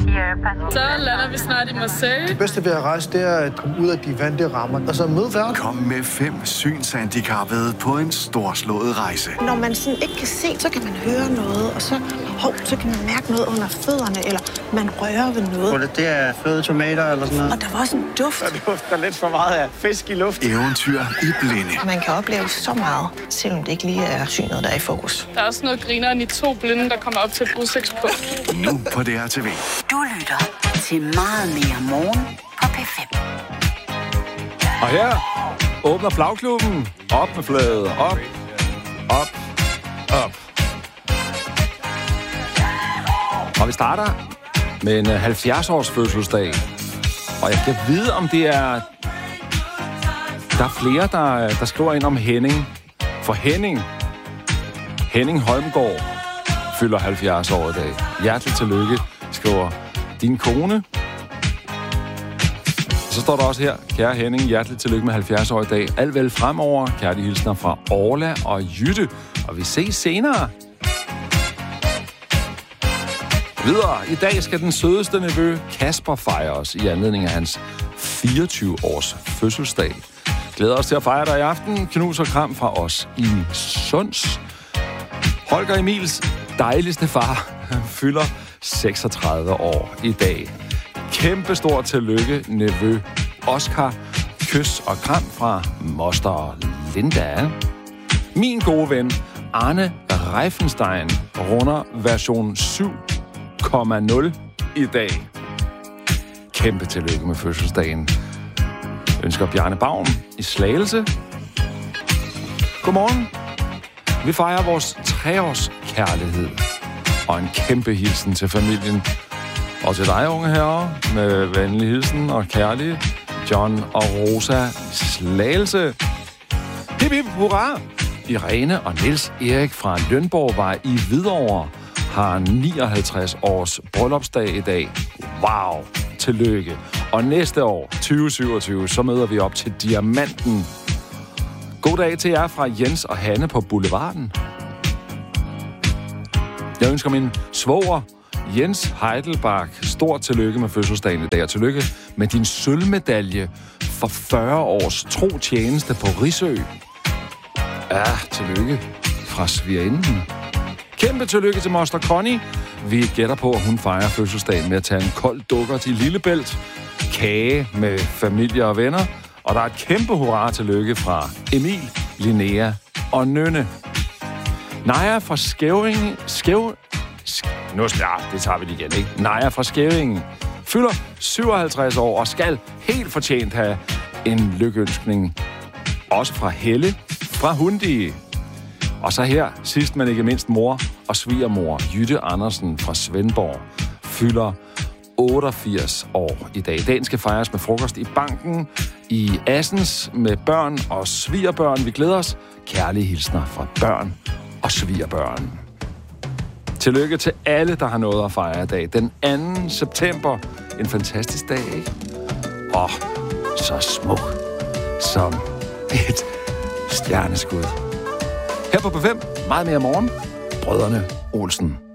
Så lander vi snart i Marseille. Det bedste ved at rejse, det er at komme ud af de vante rammer, og så møde verden. Kom med 5 synshandicappede på en storslået rejse. Når man sådan ikke kan se, så kan man høre noget, og så kan man mærke noget under fødderne, eller man rører ved noget. Det er fløde tomater eller sådan noget. Og der var også en duft. Der dufter lidt for meget af fisk i luft. Eventyr i blinde. Man kan opleve så meget, selvom det ikke lige er synet, der er i fokus. Der er også noget grineren i 2 blinde, der kommer op til et udsigtspunkt. Nu på DR TV. Du lytter til Meget Mere Morgen på P5. Og her åbner flagklubben. Op med flaget. Op. Op. Op. Og vi starter med en 70-års fødselsdag. Og jeg kan vide, om det er... Der er flere, der skriver ind om Henning. For Henning Holmgaard fylder 70 år i dag. Hjerteligt tillykke, skriver din kone. Så står der også her, kære Henning, hjerteligt tillykke med 70 år i dag. Alt vel fremover, kærlige hilsner fra Orla og Jytte. Og vi ses senere. Videre. I dag skal den sødeste nevø Kasper fejres i anledning af hans 24-års fødselsdag. Glæder os til at fejre dig i aften. Knus og kram fra os i Sunds. Holger Emils dejligste far fylder 36 år i dag. Kæmpe stort tillykke, nevø Oscar. Kys og kram fra moster Linda. Min gode ven Arne Reifenstein runder version 7,0 i dag. Kæmpe tillykke med fødselsdagen. Ønsker Bjarne Baum i Slagelse. Godmorgen. Vi fejrer vores 3-års kærlighed. Og en kæmpe hilsen til familien. Og til dig, unge herrer, med venlig hilsen og kærlig John og Rosa Slagelse. Hip hip hurra! Irene og Niels Erik fra Lønborgvej i Hvidovre har 59 års bryllupsdag i dag. Wow! Tillykke. Og næste år, 2027, så møder vi op til Diamanten. God dag til jer fra Jens og Hanne på Boulevarden. Jeg ønsker min svoger, Jens Heidelbach, stort tillykke med fødselsdagen i dag. Og tillykke med din sølvmedalje for 40 års tro tjeneste på Risø. Ja, tillykke fra svigerinden. Kæmpe tillykke til moster Connie. Vi gætter på, at hun fejrer fødselsdagen med at tage en kold dukker til Lillebælt. Kage med familie og venner. Og der er et kæmpe hurra tillykke fra Emil, Linnea og Nynne. Naja fra Skævringen... det tager vi lige igen, ikke? Naja fra Skævringen fylder 57 år og skal helt fortjent have en lykønskning. Også fra Helle fra Hundi. Og så her, sidst men ikke mindst, mor og svigermor Jytte Andersen fra Svendborg fylder 88 år i dag. Dagen skal fejres med frokost i banken i Assens med børn og svigerbørn. Vi glæder os. Kærlige hilsner fra børn og svigerbørn. Tillykke til alle, der har noget at fejre i dag. Den 2. september. En fantastisk dag, ikke? Og så smuk som et stjerneskud. Her på P5, meget mere morgen. Brødrene Olsen.